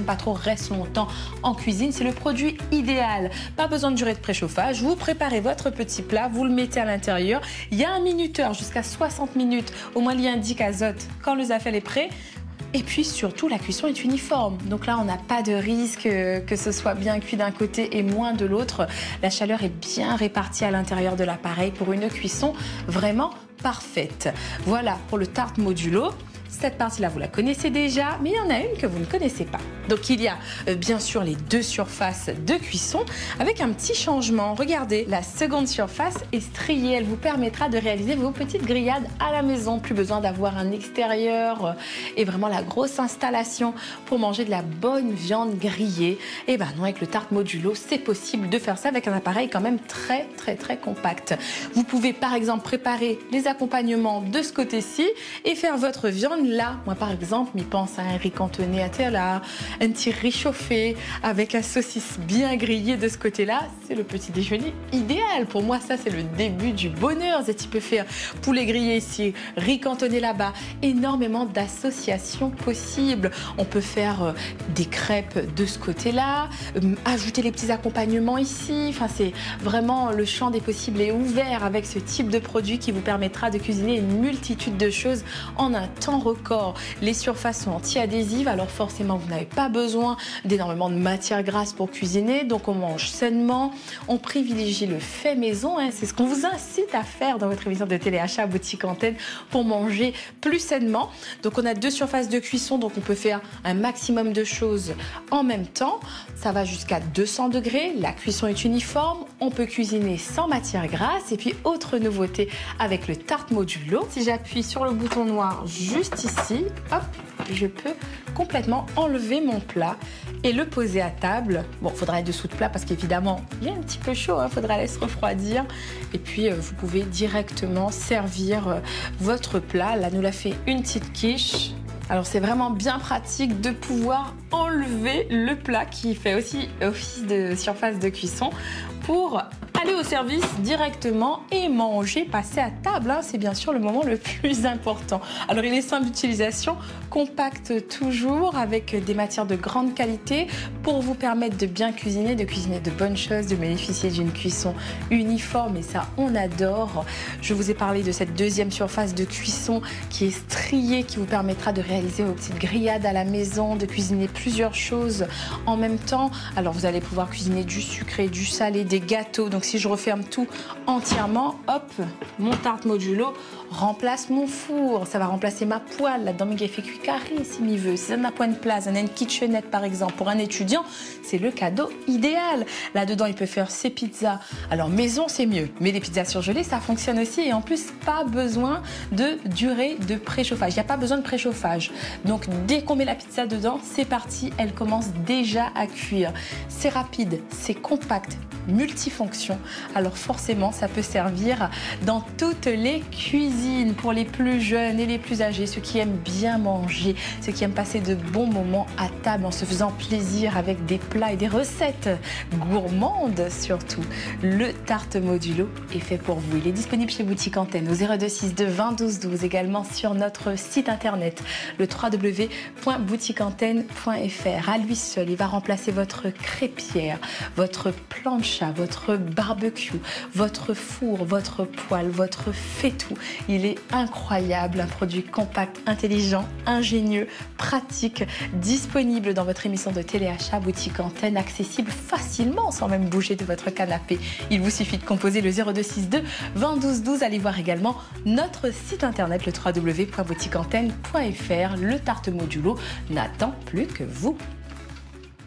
pas trop reste longtemps en cuisine. C'est le produit idéal. Pas besoin de durée de préchauffage. Vous préparez votre petit plat, vous le mettez à l'intérieur. Il y a un minuteur jusqu'à 60 minutes. Au moins, il y indique azote quand le zafel est prêt. Et puis surtout, la cuisson est uniforme. Donc là, on n'a pas de risque que ce soit bien cuit d'un côté et moins de l'autre. La chaleur est bien répartie à l'intérieur de l'appareil pour une cuisson vraiment parfaite. Voilà pour le tarte modulo. Cette partie-là, vous la connaissez déjà, mais il y en a une que vous ne connaissez pas. Donc, il y a bien sûr les deux surfaces de cuisson avec un petit changement. Regardez, la seconde surface est striée. Elle vous permettra de réaliser vos petites grillades à la maison. Plus besoin d'avoir un extérieur et vraiment la grosse installation pour manger de la bonne viande grillée. Et ben non, avec le tarte modulo, c'est possible de faire ça avec un appareil quand même très compact. Vous pouvez par exemple préparer les accompagnements de ce côté-ci et faire votre viande là. Moi par exemple, m'y pense à un riz cantonné à terre, un petit riz chauffé avec un saucisse bien grillé de ce côté-là. C'est le petit déjeuner idéal. Pour moi, ça c'est le début du bonheur. Tu peux faire poulet grillé ici, riz cantonné là-bas. Énormément d'associations possibles. On peut faire des crêpes de ce côté-là, ajouter les petits accompagnements ici. Enfin, c'est vraiment le champ des possibles est ouvert avec ce type de produit qui vous permettra de cuisiner une multitude de choses en un temps record. Les surfaces sont anti-adhésives, alors forcément vous n'avez pas besoin d'énormément de matière grasse pour cuisiner, donc on mange sainement, on privilégie le fait maison, c'est ce qu'on vous incite à faire dans votre émission de téléachat Boutique Antenne pour manger plus sainement. Donc on a deux surfaces de cuisson, donc on peut faire un maximum de choses en même temps. Ça va jusqu'à 200 degrés, la cuisson est uniforme, on peut cuisiner sans matière grasse. Et puis autre nouveauté avec le tarte modulo, si j'appuie sur le bouton noir juste ici, hop, je peux complètement enlever mon plat et le poser à table. Bon, il faudra être dessous de plat parce qu'évidemment, il est un petit peu chaud, il faudra laisser refroidir. Et puis, vous pouvez directement servir votre plat. Là, nous l'a fait une petite quiche. Alors, c'est vraiment bien pratique de pouvoir enlever le plat qui fait aussi office de surface de cuisson pour aller au service directement et manger, passer à table. C'est bien sûr le moment le plus important. Alors, il est simple d'utilisation, compact toujours, avec des matières de grande qualité pour vous permettre de bien cuisiner, de cuisiner de bonnes choses, de bénéficier d'une cuisson uniforme. Et ça, on adore. Je vous ai parlé de cette deuxième surface de cuisson qui est striée, qui vous permettra de réaliser vos petites grillades à la maison, de cuisiner plusieurs choses en même temps. Alors, vous allez pouvoir cuisiner du sucré, du salé, des gâteaux. Donc, si je referme tout entièrement, hop, mon tarte modulo remplace mon four. Ça va remplacer ma poêle. Là-dedans, il fait cuit carré s'il m'y veut. Si ça n'a pas une place, on a une kitchenette par exemple. Pour un étudiant, c'est le cadeau idéal. Là-dedans, il peut faire ses pizzas. Alors, maison, c'est mieux. Mais les pizzas surgelées, ça fonctionne aussi. Et en plus, pas besoin de durée de préchauffage. Il n'y a pas besoin de préchauffage. Donc, dès qu'on met la pizza dedans, c'est parti. Elle commence déjà à cuire. C'est rapide, c'est compact, multifonction. Alors forcément, ça peut servir dans toutes les cuisines pour les plus jeunes et les plus âgés, ceux qui aiment bien manger, ceux qui aiment passer de bons moments à table en se faisant plaisir avec des plats et des recettes gourmandes surtout. Le tarte modulo est fait pour vous. Il est disponible chez Boutique Antenne au 0262 20 12 12, également sur notre site internet, le www.boutiqueantenne.fr. À lui seul, il va remplacer votre crêpière, votre plancha, votre barbecue, votre four, votre poêle, votre faitout. Il est incroyable, un produit compact, intelligent, ingénieux, pratique, disponible dans votre émission de téléachat Boutique Antenne, accessible facilement sans même bouger de votre canapé. Il vous suffit de composer le 0262 20 12 12. Allez voir également notre site internet, le www.boutiqueantenne.fr. Le tarte modulo n'attend plus que vous.